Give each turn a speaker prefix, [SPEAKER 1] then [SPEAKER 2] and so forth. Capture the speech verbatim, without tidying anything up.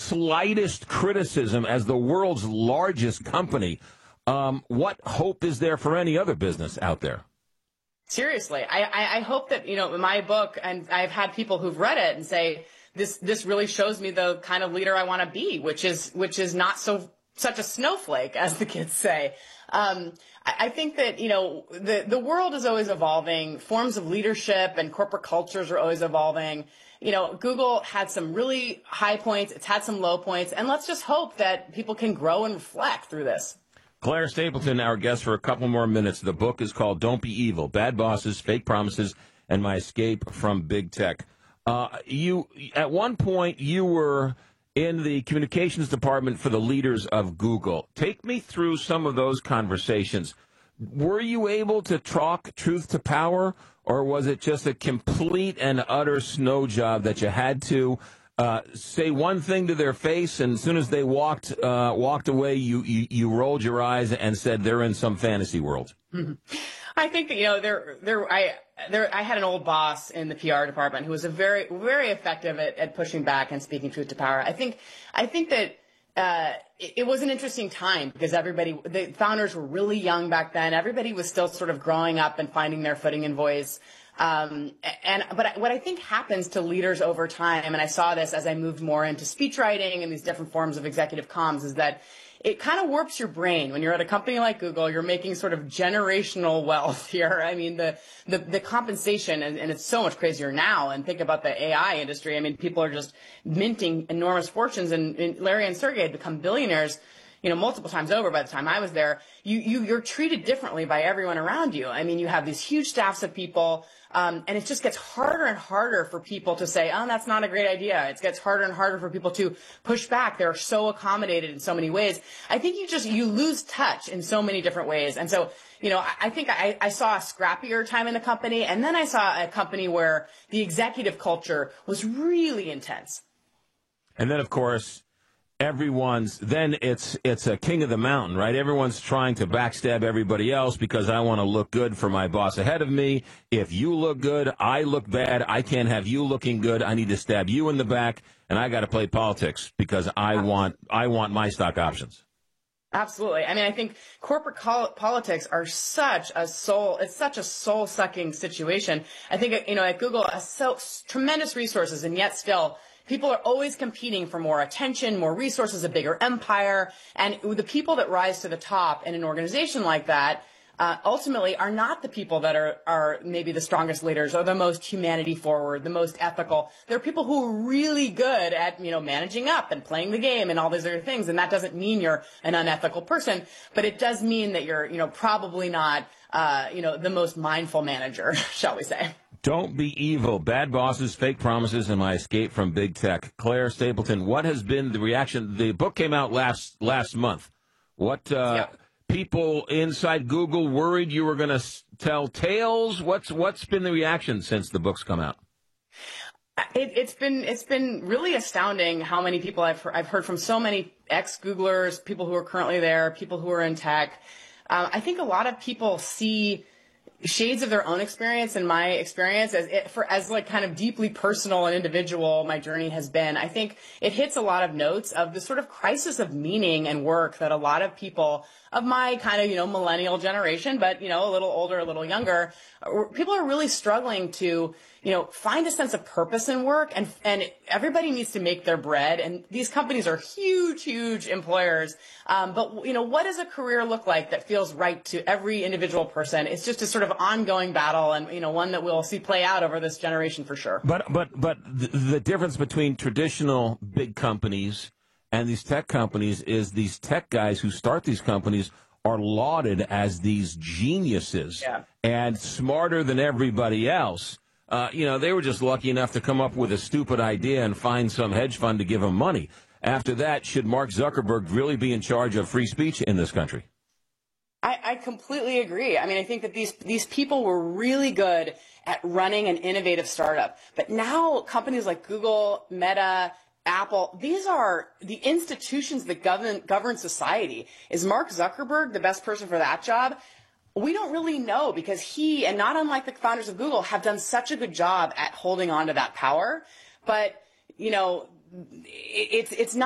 [SPEAKER 1] slightest criticism as the world's largest company, um, what hope is there for any other business out there?
[SPEAKER 2] Seriously, I, I, I hope that, you know, in my book, and I've had people who've read it and say, this, this really shows me the kind of leader I want to be, which is, which is not so, such a snowflake, as the kids say. Um, I, I think that, you know, the, the world is always evolving. Forms of leadership and corporate cultures are always evolving. You know, Google had some really high points. It's had some low points. And let's just hope that people can grow and reflect through this.
[SPEAKER 1] Claire Stapleton, our guest for a couple more minutes. The book is called Don't Be Evil, Bad Bosses, Fake Promises, and My Escape from Big Tech. Uh, you, at one point, you were in the communications department for the leaders of Google. Take me through some of those conversations. Were you able to talk truth to power, or was it just a complete and utter snow job that you had to Uh, say one thing to their face, and as soon as they walked uh, walked away, you, you you rolled your eyes and said they're in some fantasy world?
[SPEAKER 2] Mm-hmm. I think that, you know, there there I there I had an old boss in the P R department who was a very very effective at, at pushing back and speaking truth to power. I think I think that uh, it, it was an interesting time because everybody, the founders were really young back then. Everybody was still sort of growing up and finding their footing and voice. Um, and, but what I think happens to leaders over time, and I saw this as I moved more into speech writing and these different forms of executive comms, is that it kind of warps your brain. When you're at a company like Google, you're making sort of generational wealth here. I mean, the, the, the compensation, and, and it's so much crazier now. And think about the A I industry. I mean, people are just minting enormous fortunes, and, and Larry and Sergey had become billionaires, you know, multiple times over by the time I was there. You, you, you're treated differently by everyone around you. I mean, you have these huge staffs of people, um, and it just gets harder and harder for people to say, oh, that's not a great idea. It gets harder and harder for people to push back. They're so accommodated in so many ways. I think you just, you lose touch in so many different ways. And so, you know, I, I think I, I saw a scrappier time in the company, and then I saw a company where the executive culture was really intense.
[SPEAKER 1] And then, of course, everyone's, then it's it's a king of the mountain, right? Everyone's trying to backstab everybody else because I want to look good for my boss ahead of me. If you look good, I look bad. I can't have you looking good. I need to stab you in the back, and I got to play politics because I want I want my stock options.
[SPEAKER 2] Absolutely. I mean, I think corporate col- politics are such a soul, it's such a soul-sucking situation. I think, you know, at Google, has so tremendous resources, and yet still, people are always competing for more attention, more resources, a bigger empire. And the people that rise to the top in an organization like that uh, ultimately are not the people that are, are maybe the strongest leaders or the most humanity forward, the most ethical. They're people who are really good at, you know, managing up and playing the game and all these other things. And that doesn't mean you're an unethical person, but it does mean that you're, you know, probably not, uh, you know, the most mindful manager, shall we say.
[SPEAKER 1] Don't Be Evil, Bad Bosses, Fake Promises, and My Escape from Big Tech. Claire Stapleton, what has been the reaction? The book came out last last month. What uh,
[SPEAKER 2] Yep.
[SPEAKER 1] People inside Google worried you were going to tell tales? What's What's been the reaction since the book's come out?
[SPEAKER 2] It, it's been it's been really astounding how many people I've heard, I've heard from so many ex-Googlers, people who are currently there, people who are in tech. Um, I think a lot of people see shades of their own experience and my experience as it, for as like kind of deeply personal and individual my journey has been. I think it hits a lot of notes of the sort of crisis of meaning and work that a lot of people of my kind of, you know, millennial generation, but, you know, a little older, a little younger, people are really struggling to, you know, find a sense of purpose in work, and and everybody needs to make their bread, and these companies are huge, huge employers. Um, but, you know, what does a career look like that feels right to every individual person? It's just a sort of ongoing battle, and, you know, one that we'll see play out over this generation for sure.
[SPEAKER 1] But but but the, the difference between traditional big companies and these tech companies is these tech guys who start these companies are lauded as these geniuses
[SPEAKER 2] Yeah.
[SPEAKER 1] and smarter than everybody else. Uh, you know, they were just lucky enough to come up with a stupid idea and find some hedge fund to give them money. After that, should Mark Zuckerberg really be in charge of free speech in this country?
[SPEAKER 2] I, I completely agree. I mean, I think that these these people were really good at running an innovative startup. But now companies like Google, Meta, Apple, these are the institutions that govern govern society. Is Mark Zuckerberg the best person for that job? We don't really know, because he, and not unlike the founders of Google, have done such a good job at holding on to that power. But, you know, it's it's not